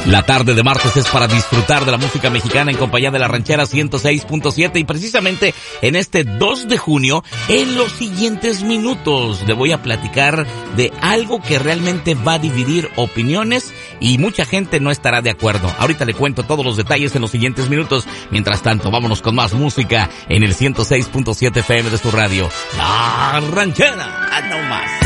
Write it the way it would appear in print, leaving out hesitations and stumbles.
La tarde de martes es para disfrutar de la música mexicana en compañía de la Ranchera 106.7 y precisamente en este 2 de junio, en los siguientes minutos, le voy a platicar de algo que realmente va a dividir opiniones y mucha gente no estará de acuerdo. Ahorita le cuento todos los detalles en los siguientes minutos. Mientras tanto, vámonos con más música en el 106.7 FM de su radio, La Ranchera. No más.